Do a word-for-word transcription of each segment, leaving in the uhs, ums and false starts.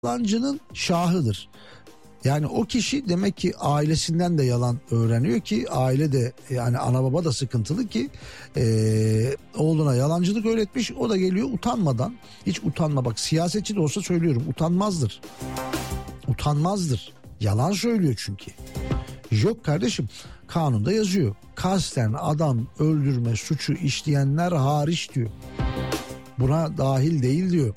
Yalancının şahıdır. Yani o kişi demek ki ailesinden de yalan öğreniyor ki aile de, yani ana baba da sıkıntılı ki e, oğluna yalancılık öğretmiş. O da geliyor utanmadan, hiç utanma, bak siyasetçi de olsa söylüyorum, utanmazdır. Utanmazdır. Yalan söylüyor çünkü. Yok kardeşim, kanunda yazıyor. Kasten adam öldürme suçu işleyenler hariç diyor. Buna dahil değil diyor.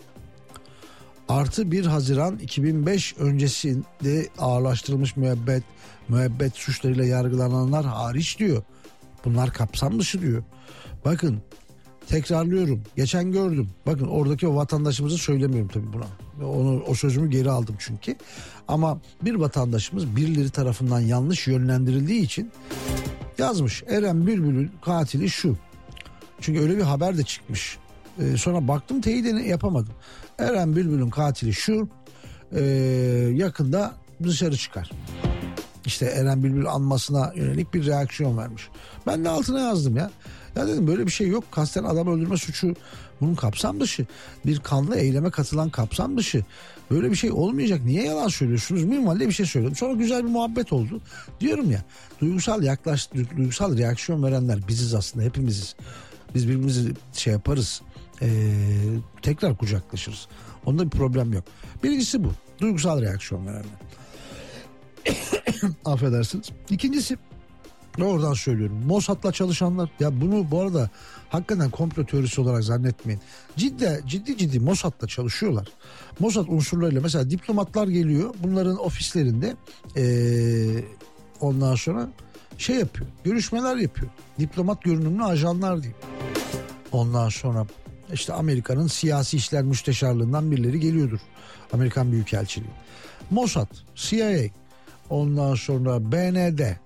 Artı bir Haziran iki bin beş öncesinde ağırlaştırılmış müebbet, müebbet suçlarıyla yargılananlar hariç diyor. Bunlar kapsam dışı diyor. Bakın, tekrarlıyorum. Geçen gördüm. Bakın, oradaki o vatandaşımızı söylemiyorum tabii buna. Onu, o sözümü geri aldım çünkü. Ama bir vatandaşımız birileri tarafından yanlış yönlendirildiği için yazmış. Eren Bülbül'ün katili şu. Çünkü öyle bir haber de çıkmış. Ee, sonra baktım, teyidini yapamadım. Eren Bülbül'ün katili şu, e, yakında dışarı çıkar. İşte Eren Bülbül anmasına yönelik bir reaksiyon vermiş. Ben de altına yazdım ya. Ya dedim, böyle bir şey yok. Kasten adam öldürme suçu bunun kapsam dışı. Bir kanlı eyleme katılan kapsam dışı. Böyle bir şey olmayacak. Niye yalan söylüyorsunuz? Minvalde bir şey söyledim. Sonra güzel bir muhabbet oldu. Diyorum ya, duygusal yaklaş, duygusal reaksiyon verenler biziz aslında, hepimiziz. Biz birbirimizi şey yaparız. Ee, tekrar kucaklaşırız. Onda bir problem yok. Birincisi bu. Duygusal reaksiyon verenler. Affedersiniz. İkincisi, oradan söylüyorum, Mossad'la çalışanlar. Ya bunu bu arada hakikaten komplo teorisi olarak zannetmeyin. Ciddi ciddi ciddi Mossad'la çalışıyorlar. Mossad unsurlarıyla mesela diplomatlar geliyor. Bunların ofislerinde ee, ondan sonra şey yapıyor. Görüşmeler yapıyor. Diplomat görünümlü ajanlar diyeyim. Ondan sonra işte Amerika'nın siyasi işler müsteşarlığından birileri geliyordur. Amerikan Büyükelçiliği. Mossad, C I A, ondan sonra B N D,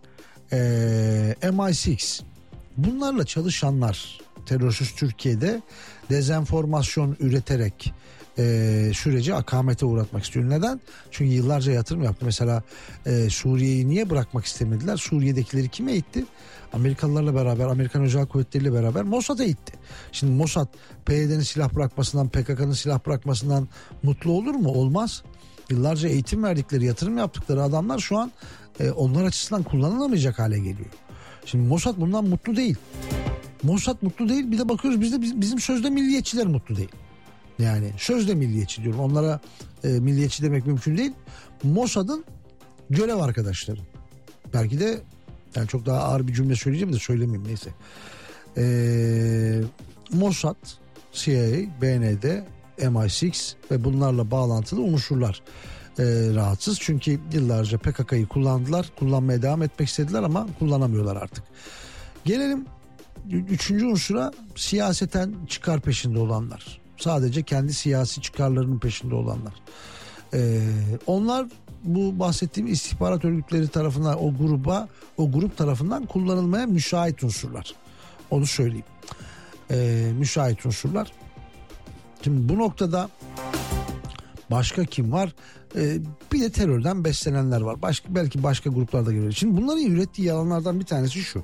e, M I altı, bunlarla çalışanlar terörsüz Türkiye'de dezenformasyon üreterek e, süreci akamete uğratmak istiyor. Neden? Çünkü yıllarca yatırım yaptı. Mesela e, Suriye'yi niye bırakmak istemediler? Suriye'dekileri kime itti? Amerikalılarla beraber, Amerikan Özel Kuvvetleri ile beraber Mossad'a itti. Şimdi Mossad P Y D'nin silah bırakmasından, P K K'nın silah bırakmasından mutlu olur mu? Olmaz. Yıllarca eğitim verdikleri, yatırım yaptıkları adamlar şu an e, onlar açısından kullanılamayacak hale geliyor. Şimdi Mossad bundan mutlu değil. Mossad mutlu değil. Bir de bakıyoruz bizde bizim, bizim sözde milliyetçiler mutlu değil. Yani sözde milliyetçi diyorum. Onlara e, milliyetçi demek mümkün değil. Mossad'ın görev arkadaşları. Belki de yani çok daha ağır bir cümle söyleyeceğim de söylemeyeyim, neyse. Ee, Mossad, C I A, B N D, M I altı ve bunlarla bağlantılı unsurlar ee, rahatsız. Çünkü yıllarca P K K'yı kullandılar. Kullanmaya devam etmek istediler ama kullanamıyorlar artık. Gelelim üçüncü unsura, siyaseten çıkar peşinde olanlar. Sadece kendi siyasi çıkarlarının peşinde olanlar. Ee, onlar bu bahsettiğim istihbarat örgütleri tarafından, o gruba, o grup tarafından kullanılmaya müsait unsurlar. Onu söyleyeyim. Ee, müsait unsurlar. Şimdi bu noktada başka kim var? Ee, bir de terörden beslenenler var. Başka, belki başka gruplarda geliyor. Şimdi bunların ürettiği yalanlardan bir tanesi şu.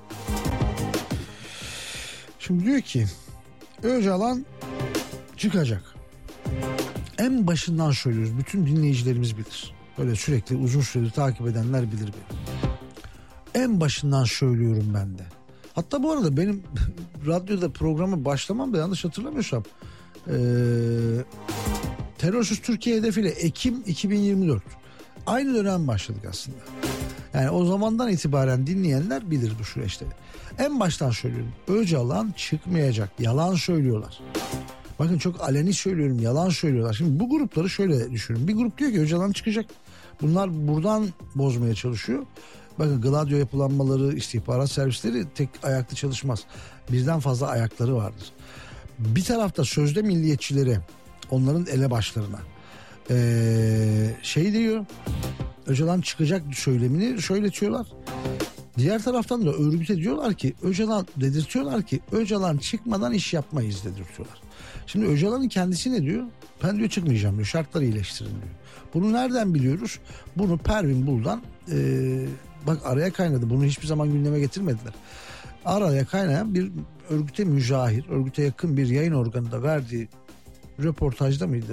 Şimdi diyor ki Öcalan çıkacak. En başından söylüyoruz. Bütün dinleyicilerimiz bilir. Böyle sürekli uzun süredir takip edenler bilir beni. En başından söylüyorum ben de. Hatta bu arada benim radyoda programa başlamam da, yanlış hatırlamıyorsam ee, terörsüz Türkiye hedefiyle Ekim iki bin yirmi dört. Aynı dönem başladık aslında. Yani o zamandan itibaren dinleyenler bilir bu süreçte. En baştan söylüyorum. Öcalan çıkmayacak. Yalan söylüyorlar. Bakın, çok aleni söylüyorum, yalan söylüyorlar. Şimdi bu grupları şöyle düşünün. Bir grup diyor ki Öcalan çıkacak. Bunlar buradan bozmaya çalışıyor. Bakın, Gladio yapılanmaları, istihbarat servisleri tek ayaklı çalışmaz. Birden fazla ayakları vardır. Bir tarafta sözde milliyetçileri, onların elebaşlarına ee, şey diyor, Öcalan çıkacak söylemini söyletiyorlar. Diğer taraftan da örgüte diyorlar ki Öcalan, dedirtiyorlar ki Öcalan çıkmadan iş yapmayız dedirtiyorlar. Şimdi Öcalan'ın kendisi ne diyor? Ben diyor çıkmayacağım diyor, şartları iyileştirin diyor. Bunu nereden biliyoruz? Bunu Pervin Buldan ee, bak araya kaynadı, bunu hiçbir zaman gündeme getirmediler. Araya kaynayan bir örgüte mücahir, örgüte yakın bir yayın organında verdiği röportajda mıydı?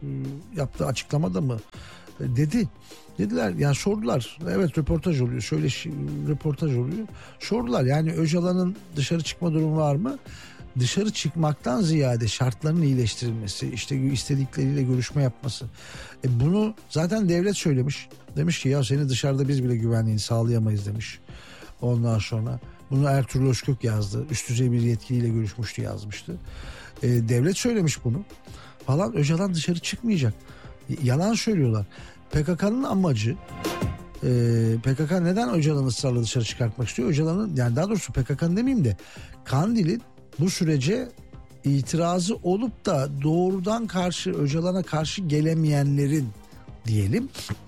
yaptığı açıklamada mı dedi. Dediler yani sordular. Evet röportaj oluyor. Şöyle röportaj oluyor. Sordular yani Öcalan'ın dışarı çıkma durumu var mı? Dışarı çıkmaktan ziyade şartlarının iyileştirilmesi, işte istedikleriyle görüşme yapması. E bunu zaten devlet söylemiş. Demiş ki ya seni dışarıda biz bile güvenliğini sağlayamayız demiş. Ondan sonra bunu Ertuğrul Özkök yazdı. Üst düzey bir yetkiliyle görüşmüştü, yazmıştı. E, devlet söylemiş bunu falan. Öcalan dışarı çıkmayacak. Yalan söylüyorlar. P K K'nın amacı e, P K K neden Öcalan'ı ısrarla dışarı çıkartmak istiyor? Öcalan'ın yani daha doğrusu P K K'nın demeyeyim de Kandil'in bu sürece itirazı olup da doğrudan karşı Öcalan'a karşı gelemeyenlerin diyelim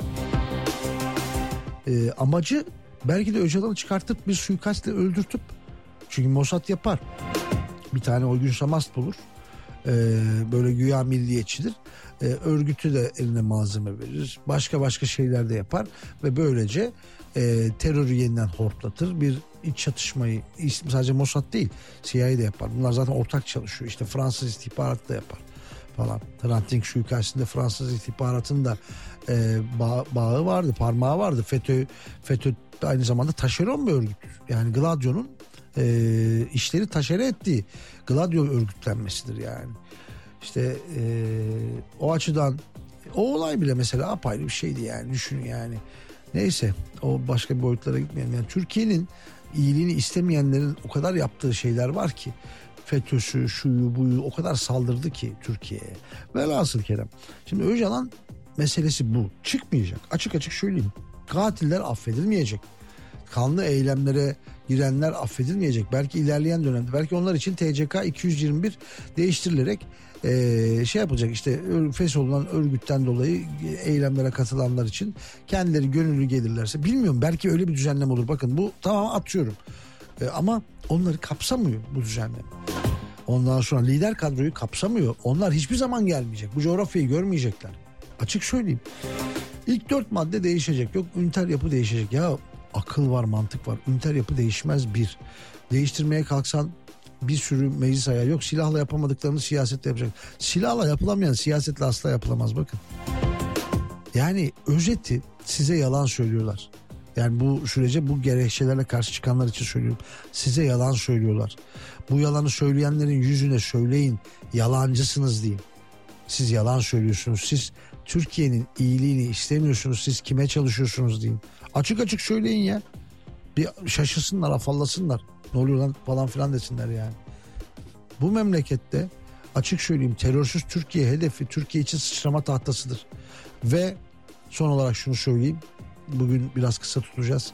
e, amacı belki de Öcalan'ı çıkartıp bir suikastle öldürtüp, çünkü Mossad yapar, bir tane Oygun Samast bulur, e, böyle güya milliyetçidir, e, örgütü de eline malzeme verir, başka başka şeyler de yapar ve böylece e, terörü yeniden hortlatır, bir iç çatışmayı, sadece Mossad değil C I A de yapar, bunlar zaten ortak çalışıyor, işte Fransız istihbaratı da yapar falan. Hrant Dink suikastinde Fransız istihbaratının da e, bağ, bağı vardı, parmağı vardı. FETÖ, FETÖ aynı zamanda taşeron bir örgüttür. Yani Gladio'nun e, işleri taşere ettiği Gladio örgütlenmesidir yani. İşte e, o açıdan o olay bile mesela apayrı bir şeydi yani, düşünün yani. Neyse, o başka bir boyutlara gitmeyelim. Yani Türkiye'nin iyiliğini istemeyenlerin o kadar yaptığı şeyler var ki, FETÖ'sü, şuyu buyu o kadar saldırdı ki Türkiye'ye. Velhasıl Kerem. Şimdi Öcalan meselesi bu. Çıkmayacak. Açık açık söyleyeyim. Katiller affedilmeyecek. Kanlı eylemlere girenler affedilmeyecek. Belki ilerleyen dönemde, belki onlar için T C K iki yüz yirmi bir değiştirilerek ee, şey yapılacak, işte fesholunan örgütten dolayı eylemlere katılanlar için kendileri gönüllü gelirlerse, bilmiyorum, belki öyle bir düzenleme olur. Bakın bu tamam, atıyorum. Ee, ama onları kapsamıyor bu düzenleme. Ondan sonra lider kadroyu kapsamıyor. Onlar hiçbir zaman gelmeyecek. Bu coğrafyayı görmeyecekler. Açık söyleyeyim. İlk dört madde değişecek. Yok üniter yapı değişecek. Ya akıl var, mantık var. Üniter yapı değişmez bir. Değiştirmeye kalksan bir sürü meclis ayağı, yok silahla yapamadıklarını siyasetle yapacak. Silahla yapılamayan siyasetle asla yapılamaz, bakın. Yani özeti, size yalan söylüyorlar. Yani bu sürece bu gerekçelerle karşı çıkanlar için söylüyorum. Size yalan söylüyorlar. Bu yalanı söyleyenlerin yüzüne söyleyin. Yalancısınız deyin. Siz yalan söylüyorsunuz. Siz Türkiye'nin iyiliğini istemiyorsunuz. Siz kime çalışıyorsunuz deyin. Açık açık söyleyin ya. Bir şaşırsınlar, afallasınlar. Ne oluyor lan falan filan desinler yani. Bu memlekette açık söyleyeyim, terörsüz Türkiye hedefi Türkiye için sıçrama tahtasıdır. Ve son olarak şunu söyleyeyim. Bugün biraz kısa tutacağız.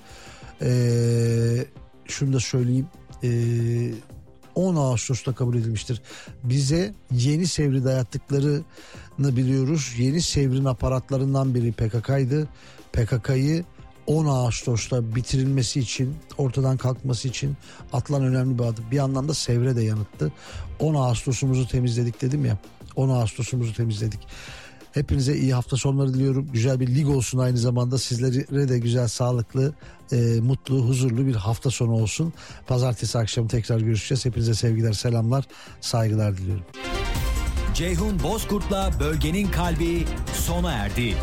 Ee, şunu da söyleyeyim. Ee, on Ağustos'ta kabul edilmiştir. Bize Yeni Sevr'i dayattıklarını biliyoruz. Yeni Sevr'in aparatlarından biri P K K'ydı. P K K'yı on Ağustos'ta bitirilmesi için, ortadan kalkması için atılan önemli bir adım. Bir anlamda Sevr'e de yanıttı. on Ağustos'umuzu temizledik dedim ya. on Ağustos'umuzu temizledik. Hepinize iyi hafta sonları diliyorum. Güzel bir lig olsun aynı zamanda. Sizlere de güzel, sağlıklı, e, mutlu, huzurlu bir hafta sonu olsun. Pazartesi akşamı tekrar görüşeceğiz. Hepinize sevgiler, selamlar, saygılar diliyorum. Ceyhun Bozkurt'la Bölgenin Kalbi sona erdi.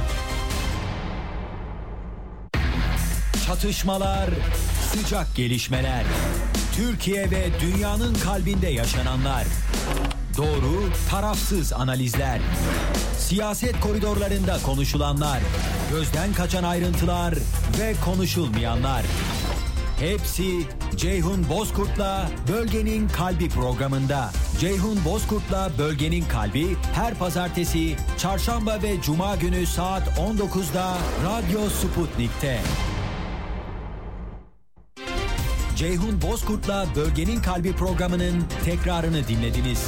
Çatışmalar, sıcak gelişmeler. Türkiye ve dünyanın kalbinde yaşananlar. Doğru, tarafsız analizler. Siyaset koridorlarında konuşulanlar. Gözden kaçan ayrıntılar ve konuşulmayanlar. Hepsi Ceyhun Bozkurt'la Bölgenin Kalbi programında. Ceyhun Bozkurt'la Bölgenin Kalbi her pazartesi, çarşamba ve cuma günü saat on dokuzda Radyo Sputnik'te. Ceyhun Bozkurt'la Bölgenin Kalbi programının tekrarını dinlediniz.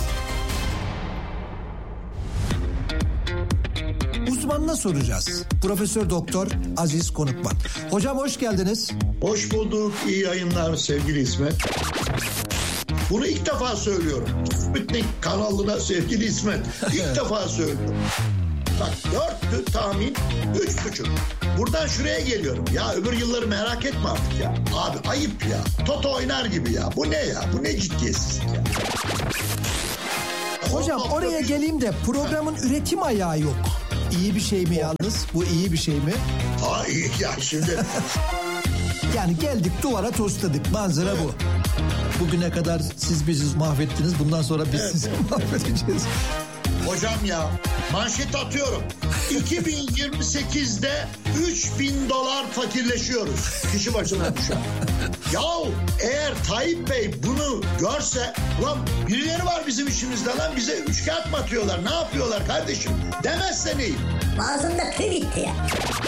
Uzmanına soracağız. Profesör Doktor Aziz Konukman. Hocam hoş geldiniz. Hoş bulduk. İyi yayınlar sevgili İsmet. Bunu ilk defa söylüyorum. Sputnik kanalına sevgili İsmet. İlk defa söylüyorum. Bak dörttü tahmin, üç buçuk. Buradan şuraya geliyorum. Ya öbür yılları merak etme artık ya. Abi ayıp ya. Toto oynar gibi ya. Bu ne ya? Bu ne ciddiyetsizlik ya? Hocam Son oraya nokta- geleyim de programın üretim ayağı yok. İyi bir şey mi yalnız? Bu iyi bir şey mi? Ay ya şimdi Yani geldik duvara tosladık. Manzara bu. Bugüne kadar siz bizi mahvettiniz. Bundan sonra biz sizi mahvedeceğiz. hocam ya manşet atıyorum. iki bin yirmi sekizde üç bin dolar fakirleşiyoruz. Kişi başına düşen. Yahu eğer Tayyip Bey bunu görse ulan birileri var bizim işimizde lan bize üçkağıt mı atıyorlar ne yapıyorlar kardeşim demezse neyim? Ağzımda tüy bitti ya.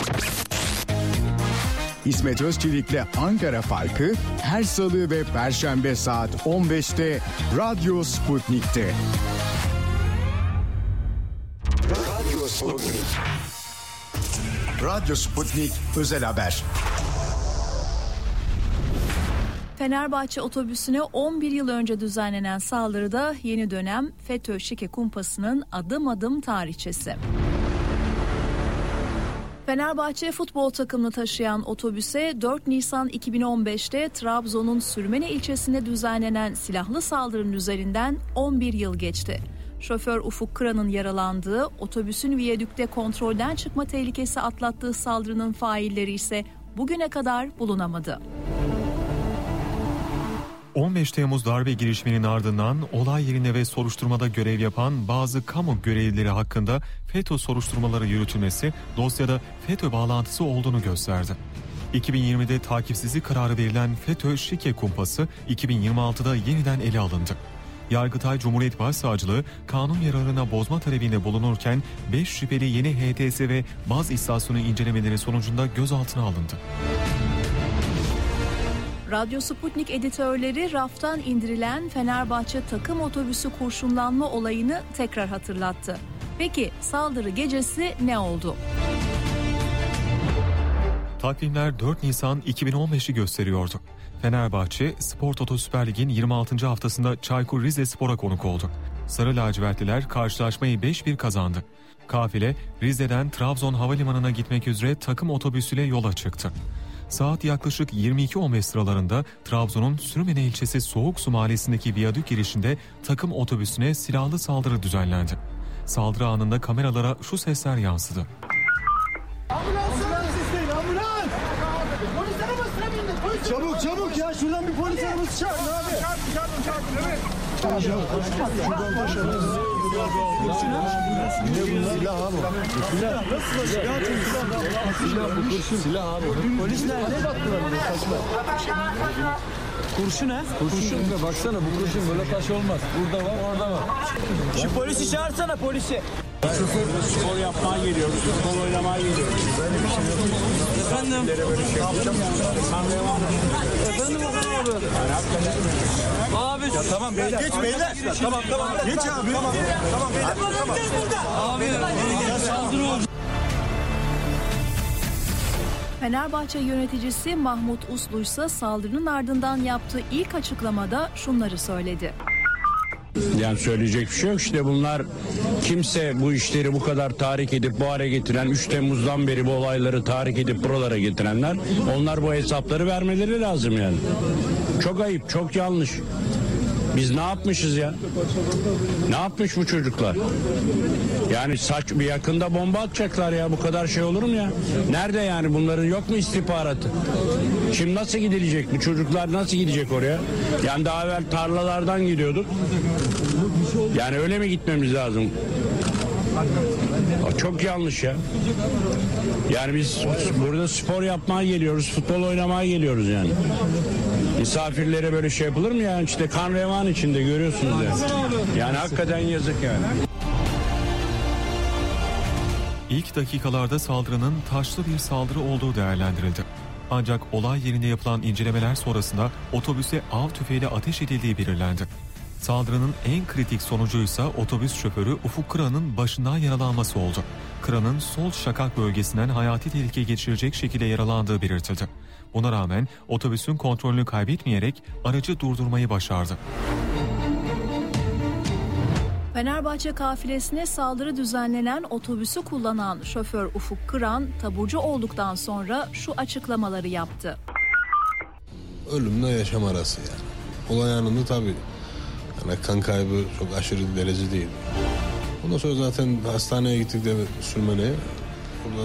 İsmet Özçelik'le Ankara Farkı her salı ve perşembe saat on beşte Radyo Sputnik'te. Radyo Sputnik. Radyo Sputnik özel haber. Fenerbahçe otobüsüne on bir yıl önce düzenlenen saldırıda yeni dönem FETÖ şike kumpasının adım adım tarihçesi. Fenerbahçe futbol takımını taşıyan otobüse dört Nisan iki bin on beşte Trabzon'un Sürmene ilçesinde düzenlenen silahlı saldırının üzerinden on bir yıl geçti. Şoför Ufuk Kıran'ın yaralandığı, otobüsün viyadükte kontrolden çıkma tehlikesi atlattığı saldırının failleri ise bugüne kadar bulunamadı. on beş Temmuz darbe girişiminin ardından olay yerine ve soruşturmada görev yapan bazı kamu görevlileri hakkında FETÖ soruşturmaları yürütülmesi dosyada FETÖ bağlantısı olduğunu gösterdi. iki bin yirmide takipsizlik kararı verilen FETÖ şike kumpası iki bin yirmi altıda yeniden ele alındı. Yargıtay Cumhuriyet Başsavcılığı kanun yararına bozma talebinde bulunurken beş şüpheli yeni H T S ve baz istasyonu incelemeleri sonucunda gözaltına alındı. Radyo Sputnik editörleri raftan indirilen Fenerbahçe takım otobüsü kurşunlanma olayını tekrar hatırlattı. Peki saldırı gecesi ne oldu? Takvimler dört Nisan iki bin on beşi gösteriyordu. Fenerbahçe, Spor Toto Süper Lig'in yirmi altıncı haftasında Çaykur Rizespor'a konuk oldu. Sarı lacivertliler karşılaşmayı beş bir kazandı. Kafile, Rize'den Trabzon Havalimanı'na gitmek üzere takım otobüsüyle yola çıktı. Saat yaklaşık yirmi iki on beş sıralarında Trabzon'un Sürmene ilçesi Soğuksu mahallesindeki viyadük girişinde takım otobüsüne silahlı saldırı düzenlendi. Saldırı anında kameralara şu sesler yansıdı. Çabuk çabuk ya şuradan bir polis arabası çağırın abi. Çağırın çağırın evet. Silah abi. Silah. Silah bu kurşun. Silah abi. Polis nerede? Kurşun ha? Kurşun. Baksana bu kurşun böyle taş olmaz. Burada var orada var. Şu polisi çağırsana polisi. Şoför spor yapmaya geliyoruz. Futbol oynamaya geliyoruz. Böyle bir şey yok. Efendim? Böyle şey yapacağım. Efendim abi. Abi. Ya tamam beyler. Geç beyler. Tamam tamam. Geç abi. Tamam. Tamam beyler. Tamam. Abi. Ya saldırı oldu. Fenerbahçe yöneticisi Mahmut Uslu ise saldırının ardından yaptığı ilk açıklamada şunları söyledi. Yani söyleyecek bir şey yok. İşte bunlar kimse bu işleri bu kadar tahrik edip bu hale getiren, üç Temmuz'dan beri bu olayları tahrik edip buralara getirenler, onlar bu hesapları vermeleri lazım yani. Çok ayıp, çok yanlış. Biz ne yapmışız ya? Ne yapmış bu çocuklar? Yani saç bir yakında bomba atacaklar ya, bu kadar şey olur mu ya? Nerede yani, bunların yok mu istihbaratı? Şimdi nasıl gidilecek, bu çocuklar nasıl gidecek oraya? Yani daha evvel tarlalardan gidiyorduk. Yani öyle mi gitmemiz lazım? Çok yanlış ya. Yani biz burada spor yapmaya geliyoruz, futbol oynamaya geliyoruz yani. Misafirlere böyle şey yapılır mı yani? İşte kan revan içinde görüyorsunuz yani. Yani hakikaten yazık yani. İlk dakikalarda saldırının taşlı bir saldırı olduğu değerlendirildi. Ancak olay yerinde yapılan incelemeler sonrasında otobüse av tüfeğiyle ateş edildiği belirlendi. Saldırının en kritik sonucuysa otobüs şoförü Ufuk Kıran'ın başından yaralanması oldu. Kıran'ın sol şakak bölgesinden hayati tehlike geçirecek şekilde yaralandığı belirtildi. Buna rağmen otobüsün kontrolünü kaybetmeyerek aracı durdurmayı başardı. Fenerbahçe kafilesine saldırı düzenlenen otobüsü kullanan şoför Ufuk Kıran taburcu olduktan sonra şu açıklamaları yaptı. Ölümle yaşam arası yani. Olay anında tabii Yani kan kaybı çok aşırı derece değil. Ondan sonra zaten hastaneye gittik de Sürmene'ye.